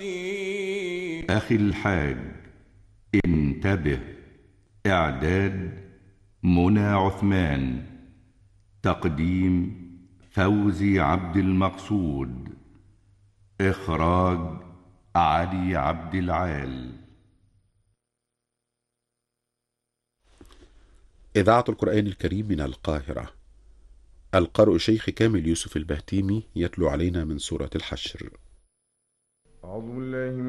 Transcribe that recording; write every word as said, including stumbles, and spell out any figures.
أخي الحاج، انتبه. إعداد منى عثمان. تقديم فوزي عبد المقصود. إخراج علي عبد العال. إذاعة القرآن الكريم من القاهرة. القارئ شيخ كامل يوسف البهتيمي يتلو علينا من سورة الحشر. أعوذ بالله